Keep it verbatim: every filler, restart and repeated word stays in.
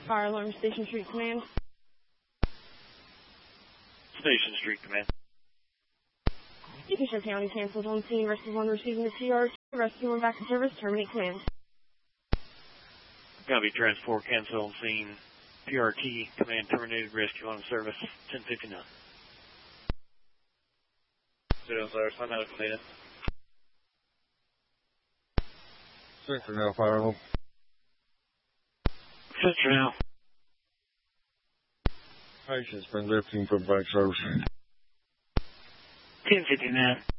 Fire alarm, Station Street Command. Station Street Command. Decatur County canceled on scene. Rescue one receiving the C R T. Rescue one back in service. Terminate command. Copy, transport cancel on scene. P R T, command terminated, rescue on service, ten fifty-nine. Zero, Cyrus, I'm medical data. Sector now, fire alarm. Sector now. Patient's been lifting for back service. ten fifty-nine.